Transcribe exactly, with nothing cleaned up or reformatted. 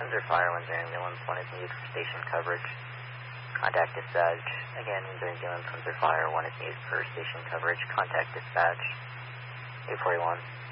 Windsor Fire, Windsor Ambulance, one is needed for station coverage. Contact dispatch. Again, Windsor Ambulance, Windsor Fire, one is needed for station coverage. Contact dispatch. eight forty-one.